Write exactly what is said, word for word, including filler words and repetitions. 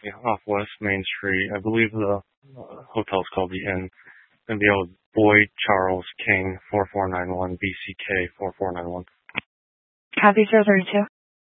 Yeah, off West Main Street. I believe the uh, hotel's called the Inn. And the old Boyd Charles King four four nine one B C K four four nine one. Copy zero thirty two.